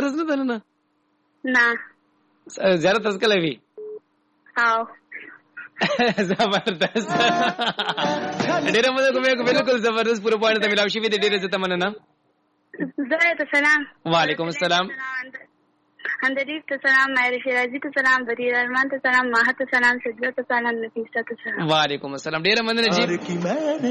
درز نه دنه نه زیارت از کله وی او زبردست ډیره مده کومه بالکل زبردست پوره پوینټ ته ملاوي شي دې ډیره زته مننه زه سلام وعلیکم السلام اندریف ته سلام ماهر شیرازی ته سلام بدیر ارمان ته سلام ماهر ته سلام سجده ته سلام نفیسه ته سلام وعلیکم السلام ډیره مننه جی